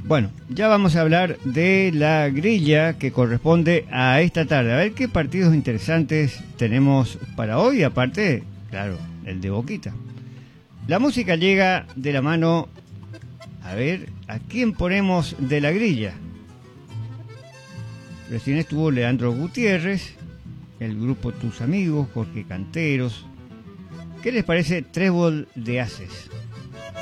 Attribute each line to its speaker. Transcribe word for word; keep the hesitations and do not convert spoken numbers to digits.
Speaker 1: Bueno, ya vamos a hablar de la grilla que corresponde a esta tarde. A ver qué partidos interesantes tenemos para hoy, aparte, claro, el de Boquita. La música llega de la mano, a ver, ¿a quién ponemos de la grilla? Recién estuvo Leandro Gutiérrez, el grupo Tus Amigos, Jorge Canteros. ¿Qué les parece Trébol de Haces?